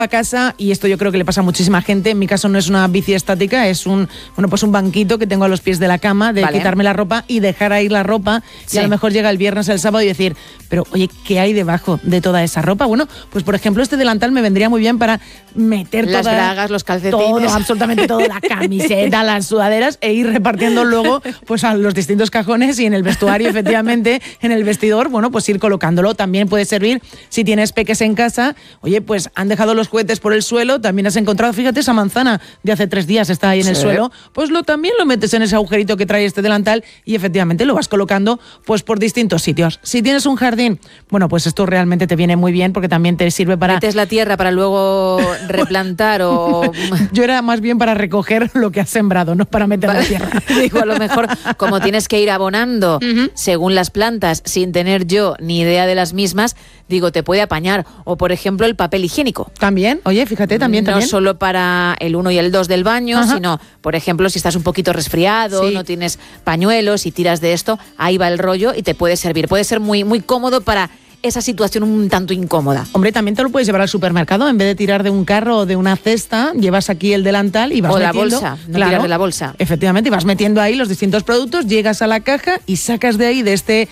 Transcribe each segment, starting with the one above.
a casa, y esto yo creo que le pasa a muchísima gente. En mi caso no es una bici estática, es un banquito que tengo a los pies de la cama, de quitarme la ropa y dejar ahí la ropa, y a lo mejor llega el viernes, el sábado, y decir, pero oye, ¿qué hay debajo de toda esa ropa? Bueno, pues por ejemplo este delantal me vendría muy bien para meter las bragas, los calcetines, todo, absolutamente todo, la camiseta, las sudaderas, e ir repartiendo luego pues a los distintos cajones, y en el vestuario, efectivamente, en el vestidor, bueno, pues ir colocándolo. También puede servir si tienes peques en casa. Oye, pues han dejado los juguetes por el suelo, también has encontrado, fíjate, esa manzana de hace 3 días está ahí en el suelo, pues también lo metes en ese agujerito que trae este delantal, y efectivamente lo vas colocando pues por distintos sitios. Si tienes un jardín, bueno, pues esto realmente te viene muy bien, porque también te sirve para... ¿Metes la tierra para luego replantar o...? Yo era más bien para recoger lo que has sembrado, no para meter la tierra. Digo, a lo mejor, como tienes que ir abonando según las plantas, sin tener yo ni idea de las mismas, digo, te puede apañar. O, por ejemplo, el papel higiénico. También, oye, fíjate, también. No solo para el 1 y el 2 del baño, sino, por ejemplo, si estás un poquito resfriado, no tienes pañuelos y tiras de esto, ahí va el rollo y te puede servir. Puede ser muy, muy cómodo para esa situación un tanto incómoda. Hombre, también te lo puedes llevar al supermercado. En vez de tirar de un carro o de una cesta, llevas aquí el delantal y vas metiendo... O la bolsa, no tirar de la bolsa. Efectivamente, y vas metiendo ahí los distintos productos, llegas a la caja y sacas de ahí, de este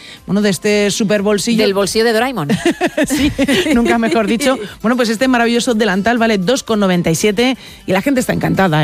super bolsillo. Del bolsillo de Doraemon. Sí, nunca mejor dicho. Bueno, pues este maravilloso delantal vale 2,97 y la gente está encantada,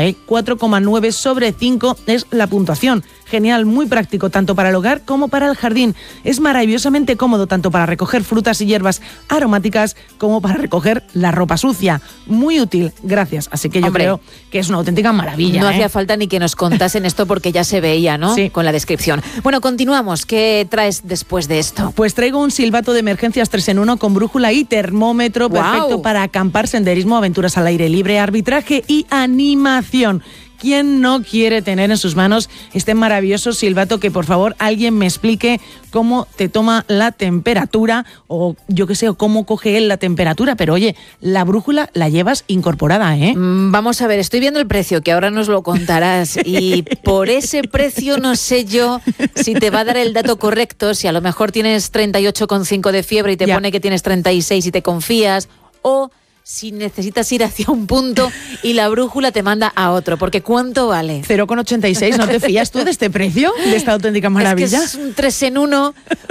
4,9 sobre 5 es la puntuación. Genial, muy práctico, tanto para el hogar como para el jardín. Es maravillosamente cómodo, tanto para recoger frutas y hierbas aromáticas como para recoger la ropa sucia. Muy útil, gracias. Así que yo creo que es una auténtica maravilla. No hacía falta ni que nos contasen esto, porque ya se veía, ¿no? Sí. Con la descripción. Bueno, continuamos. ¿Qué traes después de esto? Pues traigo un silbato de emergencias 3-en-1 con brújula y termómetro, perfecto para acampar, senderismo, aventuras al aire libre, arbitraje y animación. ¿Quién no quiere tener en sus manos este maravilloso silbato? Que por favor alguien me explique cómo te toma la temperatura, o yo qué sé, o cómo coge él la temperatura. Pero oye, la brújula la llevas incorporada, ¿eh? Vamos a ver, estoy viendo el precio, que ahora nos lo contarás, y por ese precio no sé yo si te va a dar el dato correcto, si a lo mejor tienes 38,5 de fiebre y te pone que tienes 36 y te confías, o si necesitas ir hacia un punto y la brújula te manda a otro, porque ¿cuánto vale? 0,86, ¿no te fías tú de este precio? De esta auténtica maravilla. Es que es un 3-en-1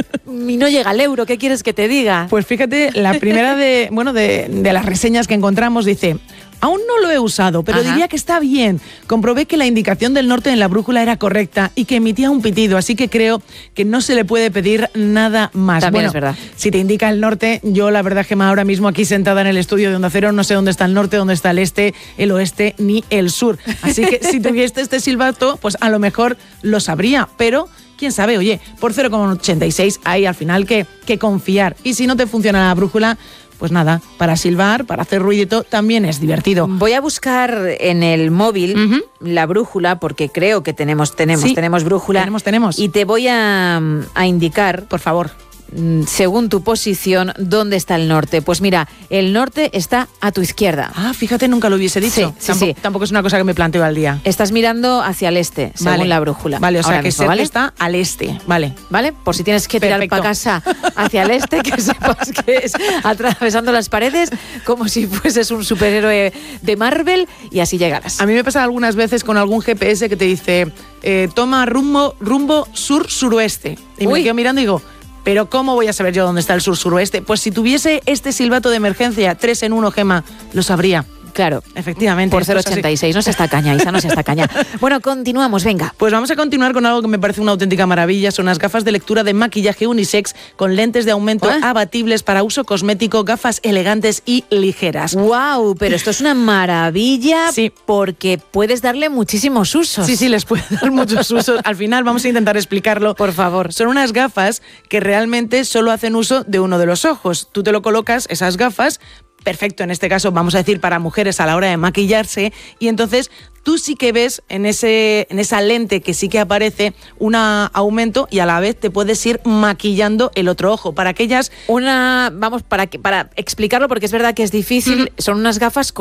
y no llega al euro, ¿qué quieres que te diga? Pues fíjate, la primera de las reseñas que encontramos dice: aún no lo he usado, pero diría que está bien. Comprobé que la indicación del norte en la brújula era correcta y que emitía un pitido, así que creo que no se le puede pedir nada más. También es verdad. Si te indica el norte, yo la verdad, Gemma, ahora mismo aquí sentada en el estudio de Onda Cero, no sé dónde está el norte, dónde está el este, el oeste ni el sur. Así que si tuviese este silbato, pues a lo mejor lo sabría, pero... quién sabe, oye, por 0,86 hay al final que confiar. Y si no te funciona la brújula, pues nada, para silbar, para hacer ruidito, también es divertido. Voy a buscar en el móvil la brújula, porque creo que tenemos brújula. Tenemos. Y te voy a indicar, por favor, según tu posición, ¿dónde está el norte? Pues mira, el norte está a tu izquierda. Ah, fíjate, nunca lo hubiese dicho. Sí. Tampoco es una cosa que me planteo al día. Estás mirando hacia el este, según la brújula. Vale, o sea, que mismo, ¿vale? Está al este, vale. ¿Vale? Por si tienes que tirar para casa hacia el este, que sepas que es atravesando las paredes como si fueses un superhéroe de Marvel, y así llegarás. A mí me pasa algunas veces con algún GPS que te dice toma rumbo sur-suroeste. Y me quedo mirando y digo... ¿pero cómo voy a saber yo dónde está el sur-suroeste? Pues si tuviese este silbato de emergencia 3-en-1, Gemma, lo sabría. Claro, efectivamente. Por 0,86, no se está caña, Isa, no se está caña. Bueno, continuamos, venga. Pues vamos a continuar con algo que me parece una auténtica maravilla. Son unas gafas de lectura de maquillaje unisex con lentes de aumento abatibles para uso cosmético, gafas elegantes y ligeras. ¡Wow! Pero esto es una maravilla, porque puedes darle muchísimos usos. Sí, les puedes dar muchos usos. Al final vamos a intentar explicarlo. Por favor. Son unas gafas que realmente solo hacen uso de uno de los ojos. Tú te lo colocas, esas gafas, perfecto, en este caso vamos a decir para mujeres a la hora de maquillarse, y entonces tú sí que ves en esa lente que sí que aparece un aumento, y a la vez te puedes ir maquillando el otro ojo. Para aquellas... para explicarlo, porque es verdad que es difícil, son unas gafas con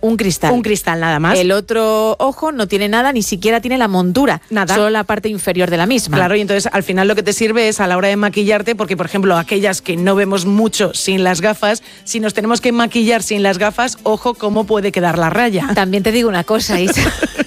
un cristal. Un cristal nada más. El otro ojo no tiene nada, ni siquiera tiene la montura. Nada. Solo la parte inferior de la misma. Claro, y entonces al final lo que te sirve es a la hora de maquillarte, porque por ejemplo aquellas que no vemos mucho sin las gafas, si nos tenemos que maquillar sin las gafas, ojo cómo puede quedar la raya. También te digo una cosa, Isa.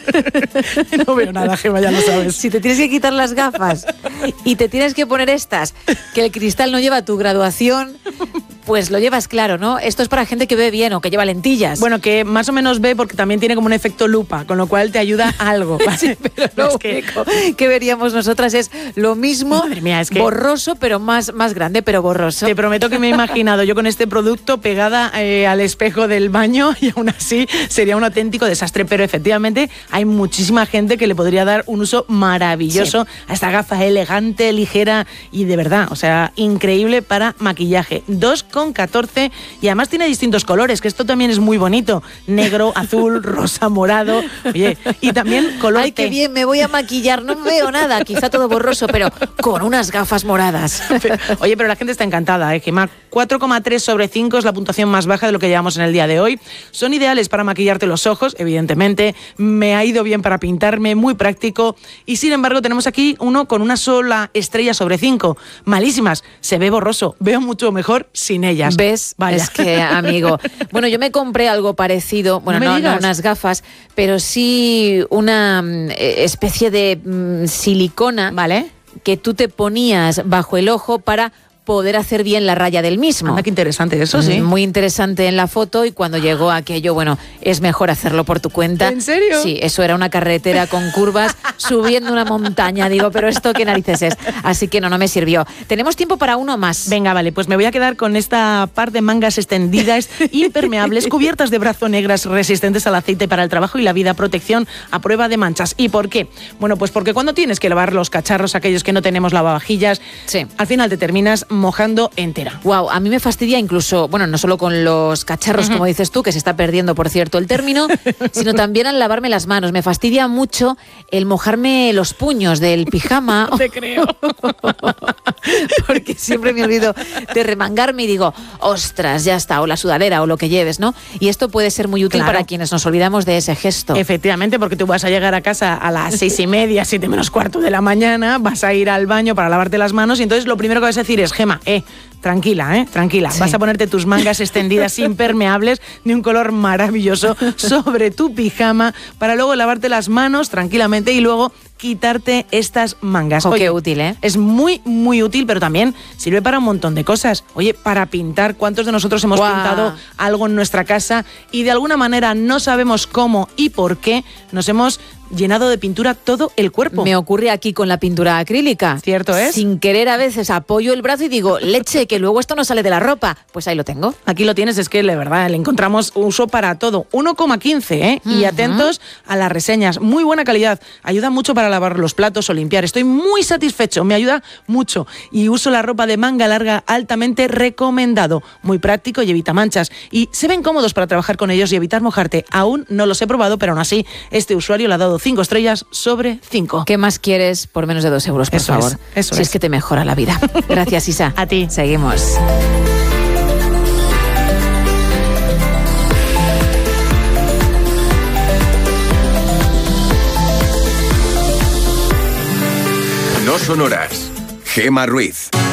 No veo nada, Gema, ya lo sabes. Si te tienes que quitar las gafas y te tienes que poner estas, que el cristal no lleva tu graduación, pues lo llevas claro, ¿no? Esto es para gente que ve bien o que lleva lentillas. Bueno, que más o menos ve porque también tiene como un efecto lupa, con lo cual te ayuda algo. ¿Vale? Sí, pero lo único que veríamos nosotras es lo mismo, madre mía, es que borroso, pero más grande, pero borroso. Te prometo que me he imaginado yo con este producto pegada al espejo del baño y aún así sería un auténtico desastre. Pero efectivamente hay muchísima gente que le podría dar un uso maravilloso a esta gafa elegante, ligera y de verdad, o sea, increíble para maquillaje. 2,14 y además tiene distintos colores, que esto también es muy bonito. Negro, azul, rosa, morado. Oye, y también color Ay, té. qué bien, me voy a maquillar, no veo nada, quizá todo borroso, pero con unas gafas moradas. Oye, pero la gente está encantada, Gemma. 4,3 sobre 5 es la puntuación más baja de lo que llevamos en el día de hoy. Son ideales para maquillarte los ojos, evidentemente. Me ha ido bien para pintarme, muy práctico. Y sin embargo, tenemos aquí uno con una sola estrella sobre 5. Malísimas. Se ve borroso. Veo mucho mejor sin ellas. ¿Ves? Vaya. Es que, amigo. Bueno, yo me compré algo parecido. Bueno, no unas gafas, pero sí una especie de silicona. ¿Vale? Que tú te ponías bajo el ojo para poder hacer bien la raya del mismo. Anda, qué interesante eso, sí. Muy interesante en la foto, y cuando llegó aquello, bueno, es mejor hacerlo por tu cuenta. ¿En serio? Sí, eso era una carretera con curvas subiendo una montaña. Digo, pero ¿esto qué narices es? Así que no me sirvió. Tenemos tiempo para uno más. Venga, vale, pues me voy a quedar con esta par de mangas extendidas, impermeables, cubiertas de brazo negras, resistentes al aceite para el trabajo y la vida, protección a prueba de manchas. ¿Y por qué? Bueno, pues porque cuando tienes que lavar los cacharros, aquellos que no tenemos lavavajillas, sí, al final te terminas mojando entera. Wow, a mí me fastidia incluso, bueno, no solo con los cacharros, como dices tú, que se está perdiendo, por cierto, el término, sino también al lavarme las manos. Me fastidia mucho el mojarme los puños del pijama. No te creo. Porque siempre me olvido de remangarme y digo, ostras, ya está, o la sudadera o lo que lleves, ¿no? Y esto puede ser muy útil para quienes nos olvidamos de ese gesto. Efectivamente, porque tú vas a llegar a casa a las 6:30, 7 menos cuarto de la mañana, vas a ir al baño para lavarte las manos y entonces lo primero que vas a decir es, Gema, tranquila, tranquila. Sí. Vas a ponerte tus mangas extendidas impermeables de un color maravilloso sobre tu pijama para luego lavarte las manos tranquilamente y luego quitarte estas mangas. Oye, qué útil, ¿eh? Es muy, muy útil, pero también sirve para un montón de cosas. Oye, para pintar, ¿cuántos de nosotros hemos pintado algo en nuestra casa y de alguna manera no sabemos cómo y por qué nos hemos llenado de pintura todo el cuerpo? Me ocurre aquí con la pintura acrílica. ¿Cierto es? Sin querer a veces apoyo el brazo y digo, leche, que luego esto no sale de la ropa. Pues ahí lo tengo. Aquí lo tienes, es que de verdad le encontramos uso para todo. 1,15, y atentos a las reseñas. Muy buena calidad. Ayuda mucho para lavar los platos o limpiar. Estoy muy satisfecho, me ayuda mucho. Y uso la ropa de manga larga, altamente recomendado. Muy práctico y evita manchas. Y se ven cómodos para trabajar con ellos y evitar mojarte. Aún no los he probado, pero aún así este usuario le ha dado 5 estrellas sobre 5. ¿Qué más quieres por menos de 2 euros, por favor? Eso es que te mejora la vida. Gracias, Isa. A ti. Seguimos. No Sonoras. Gema Ruiz.